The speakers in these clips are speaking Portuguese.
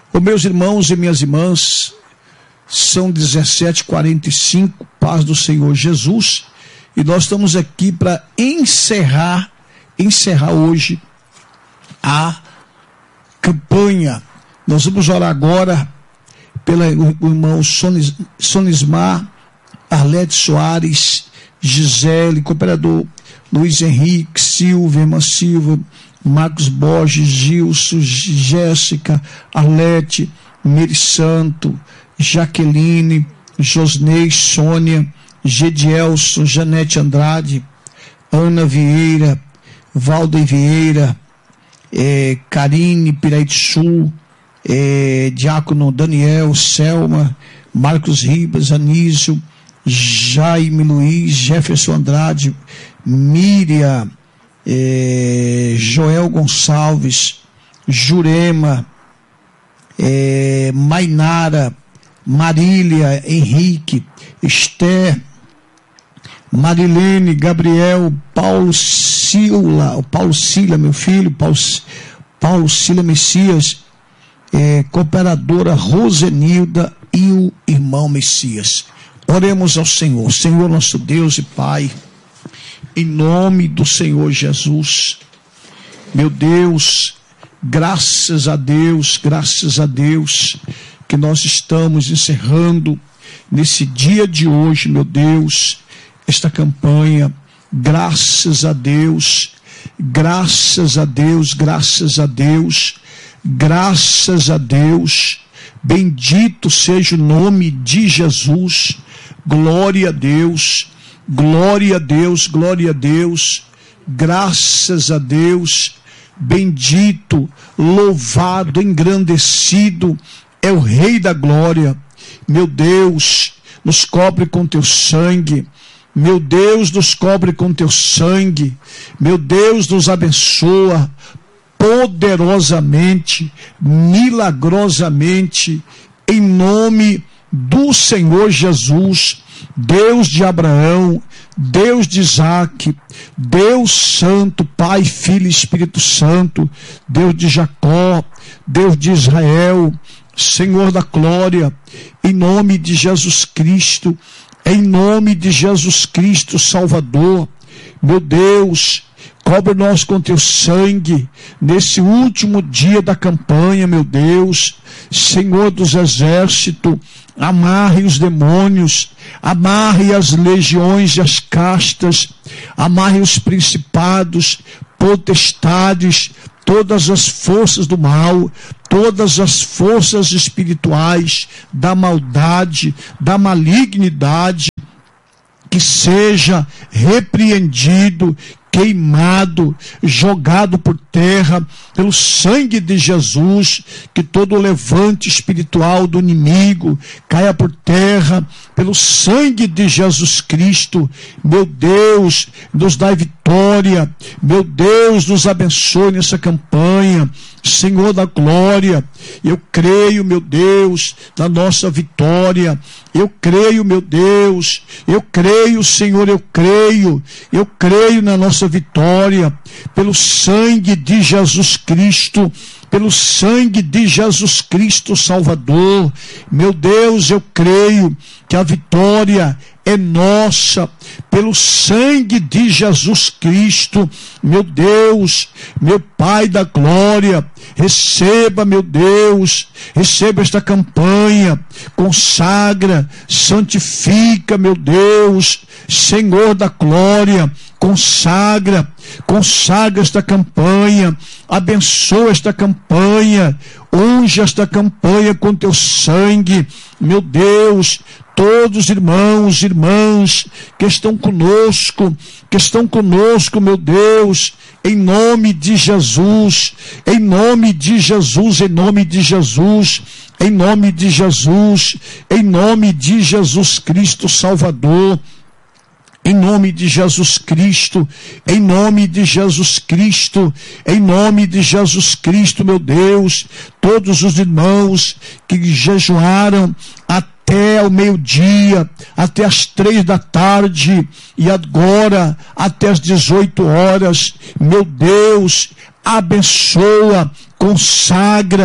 Ô, meus irmãos e minhas irmãs, são 17h45, paz do Senhor Jesus, e nós estamos aqui para encerrar hoje a campanha. Nós vamos orar agora pelo irmão Sonismar, Arlete Soares, Gisele, cooperador Luiz Henrique, Silva, irmã Silva, Marcos Borges, Gilson, Jéssica, Arlete, Miri Santo, Jaqueline, Josnei, Sônia, Gedielson, Janete Andrade, Ana Vieira, Valdo Vieira, Karine Piraitsu, Diácono Daniel, Selma, Marcos Ribas, Anísio, Jaime Luiz, Jefferson Andrade, Miriam, Joel Gonçalves, Jurema, Mainara, Marília, Henrique, Esther, Marilene, Gabriel, Paulo Sila, meu filho, Paulo Sila Messias, cooperadora Rosenilda e o irmão Messias. Oremos ao Senhor. Senhor nosso Deus e Pai, em nome do Senhor Jesus, meu Deus, graças a Deus, que nós estamos encerrando nesse dia de hoje, meu Deus, esta campanha. Graças a Deus, bendito seja o nome de Jesus. Glória a Deus, graças a Deus, bendito, louvado, engrandecido é o Rei da Glória. Meu Deus, nos cobre com teu sangue. Meu Deus, nos cobre com teu sangue. Meu Deus, nos abençoa poderosamente, milagrosamente, em nome do Senhor Jesus, Deus de Abraão, Deus de Isaac, Deus Santo, Pai, Filho e Espírito Santo, Deus de Jacó, Deus de Israel, Senhor da glória, em nome de Jesus Cristo, Salvador. Meu Deus, cobre-nós com teu sangue nesse último dia da campanha, meu Deus. Senhor dos exércitos, amarre os demônios, amarre as legiões e as castas, amarre os principados, potestades, todas as forças do mal, todas as forças espirituais da maldade, da malignidade, que seja repreendido, queimado, jogado por terra pelo sangue de Jesus, que todo levante espiritual do inimigo caia por terra pelo sangue de Jesus Cristo. Meu Deus, nos dá vitória. Meu Deus, nos abençoe nessa campanha, Senhor da glória. Eu creio, meu Deus, na nossa vitória. Eu creio, meu Deus, eu creio, Senhor, eu creio na nossa vitória, pelo sangue de Jesus Cristo, pelo sangue de Jesus Cristo Salvador. Meu Deus, eu creio que a vitória é nossa, pelo sangue de Jesus Cristo. Meu Deus, meu Pai da glória, receba, meu Deus, receba esta campanha, consagra, santifica, meu Deus, Senhor da glória, consagra esta campanha, abençoa esta campanha, unge esta campanha com teu sangue, meu Deus. Todos os irmãos e irmãs que estão conosco, meu Deus, em nome de Jesus, em nome de Jesus Cristo Salvador, em nome de Jesus Cristo, meu Deus, todos os irmãos que jejuaram até ao meio-dia, até às 3 da tarde, e agora até às 18 horas, meu Deus, abençoa, consagra,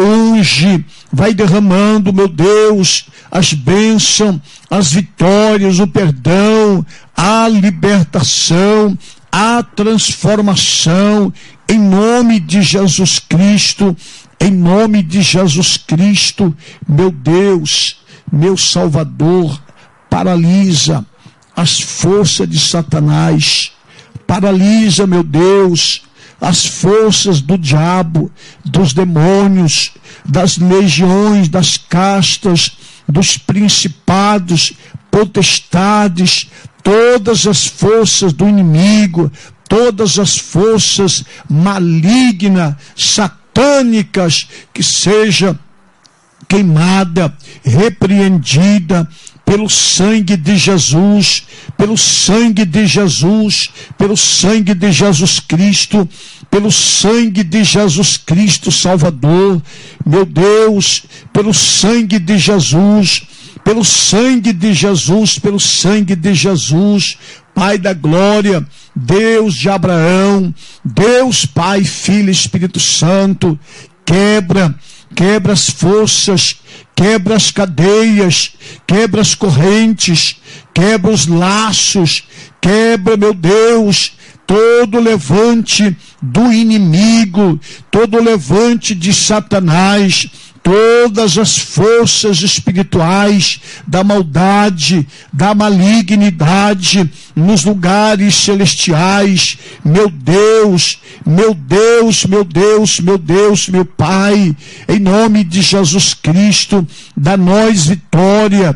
unge, vai derramando, meu Deus, as bênçãos, as vitórias, o perdão, a libertação, a transformação, em nome de Jesus Cristo, em nome de Jesus Cristo, meu Deus, meu Salvador, paralisa as forças de Satanás, paralisa, meu Deus, as forças do diabo, dos demônios, das legiões, das castas, dos principados, potestades, todas as forças do inimigo, todas as forças malignas, satânicas, que seja queimada, repreendida pelo sangue de Jesus, pelo sangue de Jesus, pelo sangue de Jesus Cristo, pelo sangue de Jesus Cristo Salvador, meu Deus, pelo sangue de Jesus, pelo sangue de Jesus, pelo sangue de Jesus, Pai da glória, Deus de Abraão, Deus Pai, Filho e Espírito Santo, quebra as forças, quebra as cadeias, quebra as correntes, quebra os laços, quebra, meu Deus, todo levante do inimigo, todo levante de Satanás, todas as forças espirituais da maldade, da malignidade nos lugares celestiais, meu Deus, meu Deus, meu Deus, meu Deus, meu Pai, em nome de Jesus Cristo, dá-nos vitória,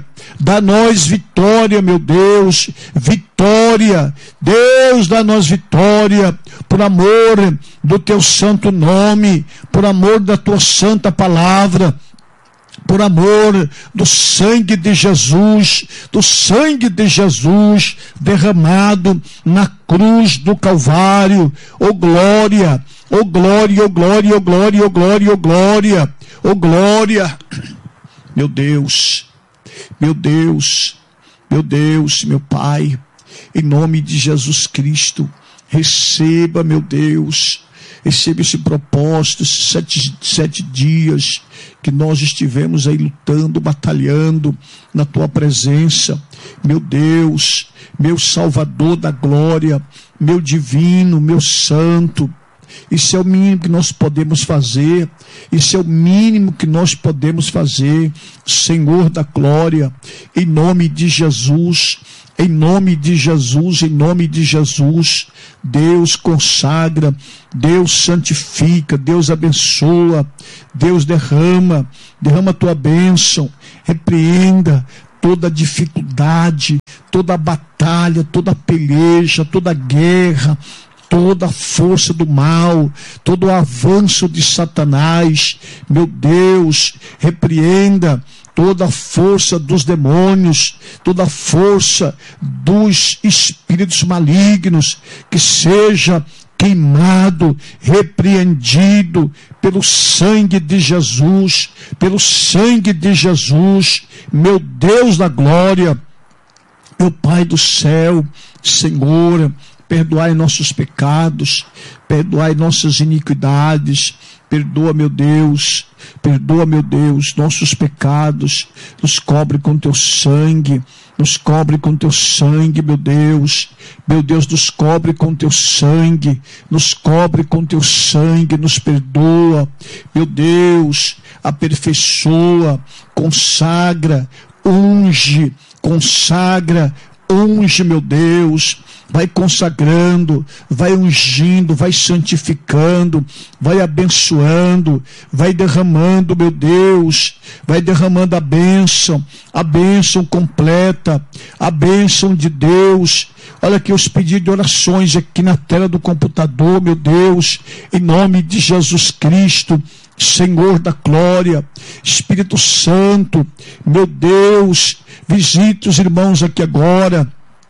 meu Deus, vitória, Deus, dá-nos vitória, por amor do teu santo nome, por amor da tua santa palavra, por amor do sangue de Jesus derramado na cruz do Calvário. Oh glória, oh glória, oh glória, oh glória, oh glória, oh glória, oh glória. Meu Deus, meu Deus, meu Deus, meu Pai, em nome de Jesus Cristo, receba, meu Deus, receba esse propósito, esses sete dias que nós estivemos aí lutando, batalhando na tua presença, meu Deus, meu Salvador da glória, meu divino, meu santo. Isso é o mínimo que nós podemos fazer, isso é o mínimo que nós podemos fazer, Senhor da glória, em nome de Jesus, em nome de Jesus, em nome de Jesus. Deus consagra, Deus santifica, Deus abençoa, Deus derrama a tua bênção, repreenda toda dificuldade, toda batalha, toda peleja, toda guerra, toda a força do mal, todo o avanço de Satanás, meu Deus, repreenda toda a força dos demônios, toda a força dos espíritos malignos, que seja queimado, repreendido pelo sangue de Jesus, meu Deus da glória, meu Pai do céu, Senhor, perdoai nossos pecados, perdoai nossas iniquidades, perdoa, meu Deus, nossos pecados, nos cobre com teu sangue, nos cobre com teu sangue, nos perdoa, meu Deus, aperfeiçoa, consagra, unge, meu Deus, vai consagrando, vai ungindo, vai santificando, vai abençoando, vai derramando, meu Deus, vai derramando a bênção completa, a bênção de Deus. Olha aqui os pedidos de orações aqui na tela do computador, meu Deus, em nome de Jesus Cristo, Senhor da glória, Espírito Santo, meu Deus, visite os irmãos aqui agora,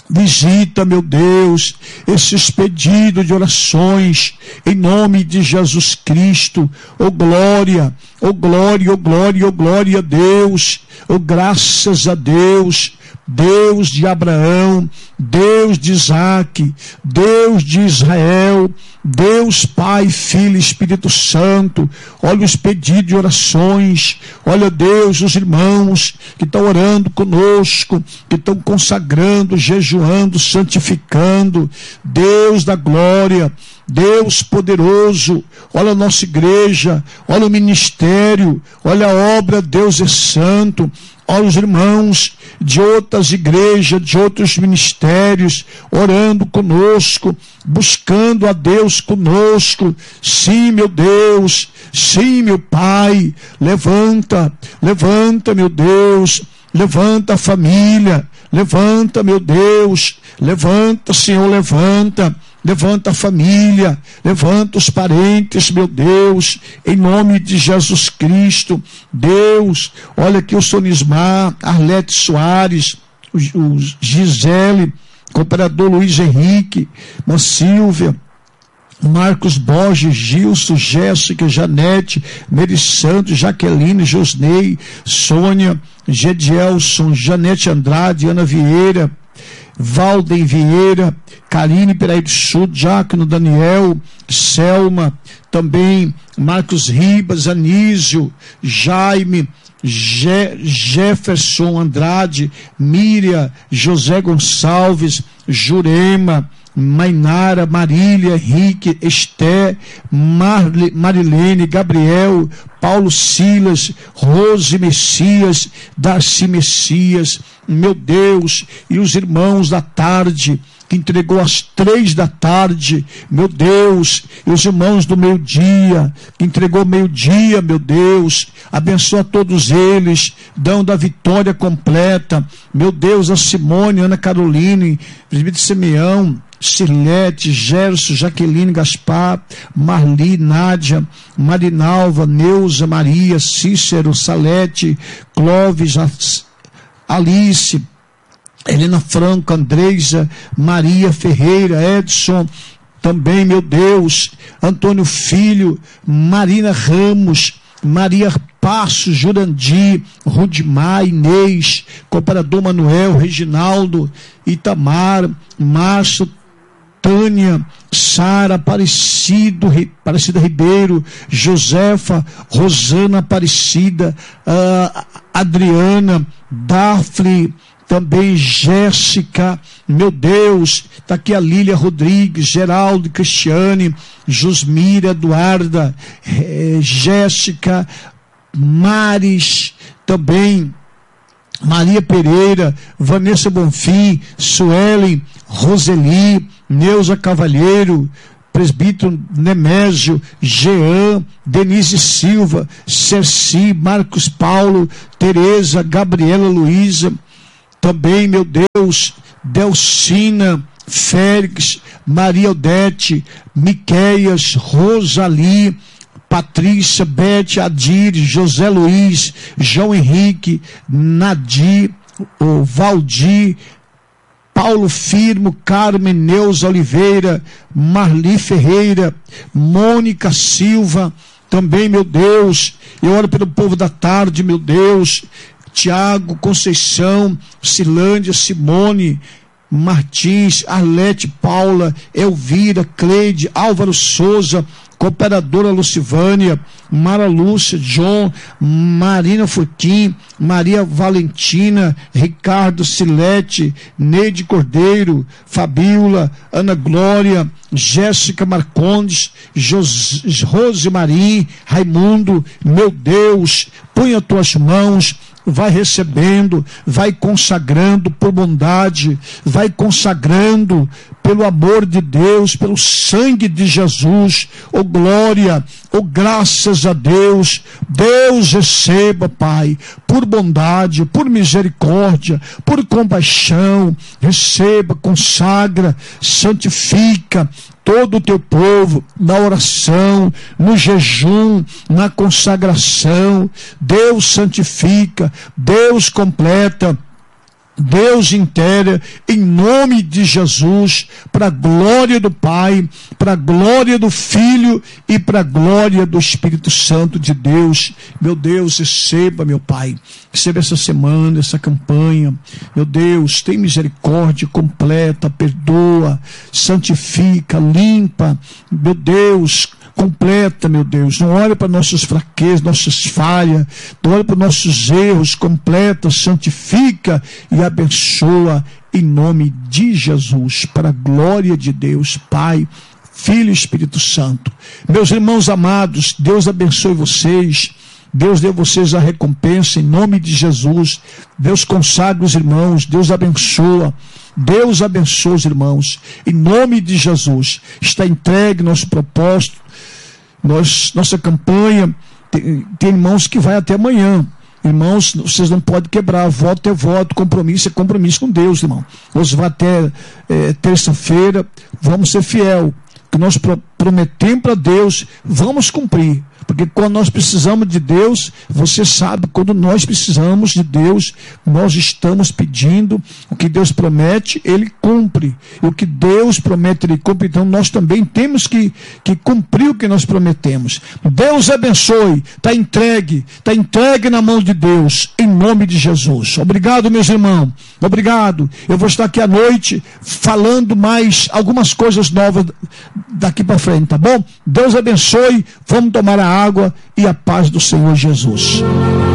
Visita, meu Deus, esses pedidos de orações, em nome de Jesus Cristo. Oh glória, oh glória, oh glória, oh glória a Deus, oh graças a Deus. Deus de Abraão, Deus de Isaac, Deus de Israel, Deus Pai, Filho e Espírito Santo. Olha os pedidos de orações, olha Deus, os irmãos que estão orando conosco, que estão consagrando, jejuando, santificando. Deus da glória, Deus poderoso, olha a nossa igreja, olha o ministério, olha a obra, Deus é santo. Olha os irmãos de outras igrejas, de outros ministérios, orando conosco, buscando a Deus conosco. Sim, meu Deus, sim, meu Pai, levanta, levanta, meu Deus, levanta a família, levanta, meu Deus, levanta, Senhor, levanta. Levanta a família, levanta os parentes, meu Deus, em nome de Jesus Cristo. Deus, olha aqui o Sonismar, Arlete Soares, o Gisele, cooperador Luiz Henrique, Silvia, Marcos Borges, Gilson, Jéssica, Janete, Meri Santos, Jaqueline, Josnei, Sônia, Gedielson, Janete Andrade, Ana Vieira, Valden Vieira, Karine Peraí Sul, Diácono Daniel, Selma, também Marcos Ribas, Anísio, Jaime, Jefferson Andrade, Miriam, José Gonçalves, Jurema, Mainara, Marília, Henrique, Esté, Marilene, Gabriel, Paulo Silas, Rose Messias, Darcy Messias, meu Deus, e os irmãos da tarde, que entregou às 3 da tarde, meu Deus, e os irmãos do meio-dia, que entregou meio-dia, meu Deus, abençoa todos eles, dão da vitória completa, meu Deus, a Simone, Ana Caroline, presbítero Simeão, Cirlete, Gerson, Jaqueline, Gaspar, Marli, Nádia, Marinalva, Neuza, Maria, Cícero, Salete, Clóvis, Alice, Helena Franco, Andreisa, Maria Ferreira, Edson, também, meu Deus, Antônio Filho, Marina Ramos, Maria Passos, Jurandir, Rudimar, Inês, Cooperador Manuel, Reginaldo, Itamar, Márcio, Tânia, Sara, Aparecida Ribeiro, Josefa, Rosana Aparecida, Adriana, Dafne, também Jéssica, meu Deus, está aqui a Lília Rodrigues, Geraldo, Cristiane, Josmira, Eduarda, Jéssica, Maris, também Maria Pereira, Vanessa Bonfim, Suelen, Roseli, Neuza Cavalheiro, presbítero Nemésio, Jean, Denise Silva, Cerci, Marcos Paulo, Tereza, Gabriela Luísa, também, meu Deus, Delcina, Félix, Maria Odete, Miqueias, Rosali, Patrícia, Bete, Adir, José Luiz, João Henrique, Nadir, Valdir, Paulo Firmo, Carmen, Neuza Oliveira, Marli Ferreira, Mônica Silva, também, meu Deus, eu oro pelo povo da tarde, meu Deus, Tiago, Conceição, Cilândia, Simone, Martins, Arlete, Paula, Elvira, Cleide, Álvaro Souza, Cooperadora Lucivânia, Mara Lúcia, John, Marina Furquim, Maria Valentina, Ricardo Silete, Neide Cordeiro, Fabiola, Ana Glória, Jéssica Marcondes, Rose Marim, Raimundo, meu Deus, põe as tuas mãos, vai recebendo, vai consagrando por bondade, vai consagrando pelo amor de Deus, pelo sangue de Jesus, oh glória, oh graças a Deus. Deus receba, Pai, por bondade, por misericórdia, por compaixão, receba, consagra, santifica todo o teu povo, na oração, no jejum, na consagração. Deus santifica, Deus completa, Deus inteira, em nome de Jesus, para a glória do Pai, para a glória do Filho e para a glória do Espírito Santo de Deus. Meu Deus, receba, meu Pai, receba essa semana, essa campanha. Meu Deus, tem misericórdia, completa, perdoa, santifica, limpa. Meu Deus, completa, meu Deus, não olha para nossas fraquezas, nossas falhas, não olha para nossos erros, completa, santifica e abençoa em nome de Jesus, para a glória de Deus, Pai, Filho e Espírito Santo. Meus irmãos amados, Deus abençoe vocês, Deus dê a vocês a recompensa em nome de Jesus. Deus consagra os irmãos, Deus abençoa. Deus abençoe os irmãos, em nome de Jesus. Está entregue nosso propósito, nossa campanha. Tem irmãos que vai até amanhã. Irmãos, vocês não podem quebrar. Voto é voto, compromisso é compromisso com Deus, irmão. Nós vamos até terça-feira, vamos ser fiel. O que nós prometemos para Deus, vamos cumprir. Porque quando nós precisamos de Deus, você sabe, quando nós precisamos de Deus, nós estamos pedindo. O que Deus promete, Ele cumpre. E o que Deus promete, Ele cumpre. Então nós também temos que cumprir o que nós prometemos. Deus abençoe. Está entregue na mão de Deus, em nome de Jesus. Obrigado, meus irmãos. Obrigado. Eu vou estar aqui à noite falando mais algumas coisas novas daqui para frente, tá bom? Deus abençoe. Vamos tomar a água e a paz do Senhor Jesus.